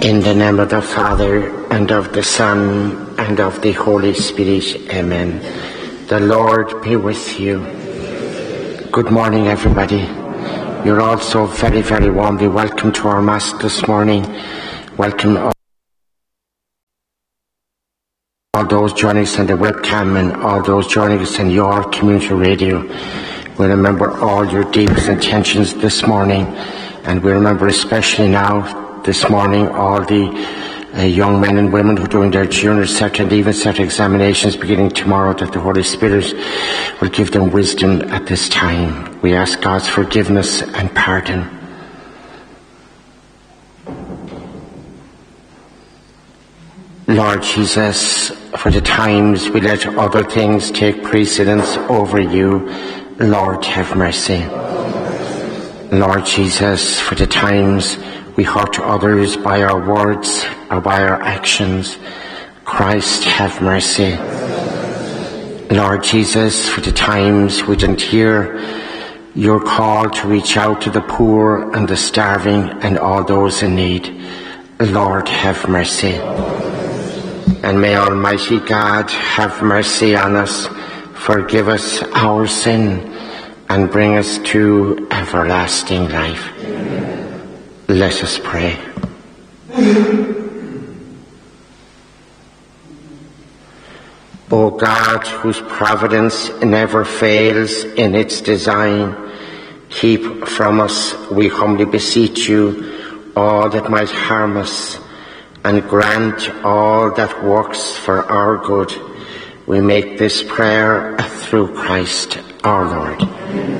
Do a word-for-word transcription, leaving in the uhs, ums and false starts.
In the name of the Father, and of the Son, and of the Holy Spirit. Amen. The Lord be with you. Good morning, everybody. You're all so very, very warmly welcome to our Mass this morning. Welcome all, all those joining us on the webcam and all those joining us on your community radio. We remember all your deepest intentions this morning, and we remember especially now this morning all the uh, young men and women who are doing their junior set and even set examinations beginning tomorrow, that the Holy Spirit will give them wisdom at this time. We ask God's forgiveness and pardon. Lord Jesus, for the times we let other things take precedence over you, Lord, have mercy. Lord Jesus, for the times we hurt others by our words or by our actions, Christ, have mercy. Lord Jesus, for the times we didn't hear your call to reach out to the poor and the starving and all those in need, Lord, have mercy. And may Almighty God have mercy on us, forgive us our sin, and bring us to everlasting life. Let us pray. O God, whose providence never fails in its design, keep from us, we humbly beseech you, all that might harm us, and grant all that works for our good. We make this prayer through Christ our Lord.